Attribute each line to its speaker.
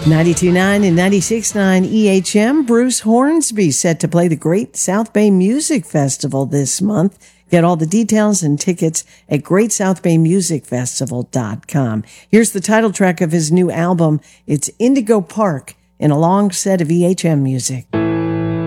Speaker 1: 92.9 and 96.9 EHM. Bruce Hornsby set to play the Great South Bay Music Festival this month. Get all the details and tickets at greatsouthbaymusicfestival.com. Here's the title track of his new album. It's Indigo Park in a long set of EHM music.